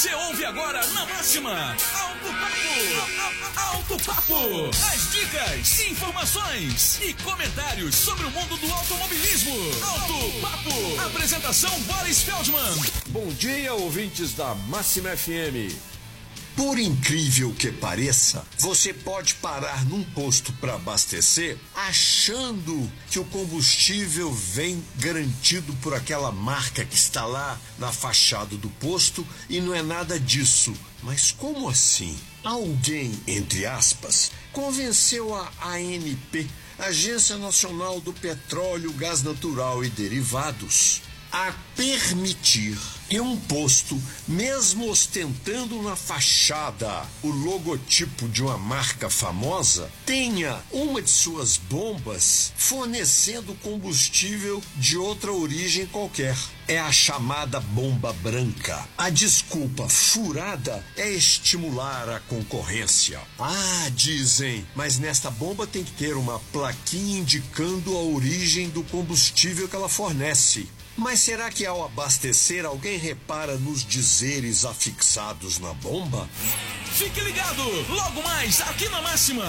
Você ouve agora na Máxima Alto Papo. Alto Papo. As dicas, informações e comentários sobre o mundo do automobilismo. Alto Papo. Apresentação Boris Feldman. Bom dia, ouvintes da Máxima FM. Por incrível que pareça, você pode parar num posto para abastecer achando que o combustível vem garantido por aquela marca que está lá na fachada do posto e não é nada disso. Mas como assim? Alguém, entre aspas, convenceu a ANP, Agência Nacional do Petróleo, Gás Natural e Derivados, a permitir que um posto, mesmo ostentando na fachada o logotipo de uma marca famosa, tenha uma de suas bombas fornecendo combustível de outra origem qualquer. É a chamada bomba branca. A desculpa furada é estimular a concorrência. Ah, dizem, mas nesta bomba tem que ter uma plaquinha indicando a origem do combustível que ela fornece. Mas será que ao abastecer alguém repara nos dizeres afixados na bomba? Fique ligado, logo mais aqui na Máxima.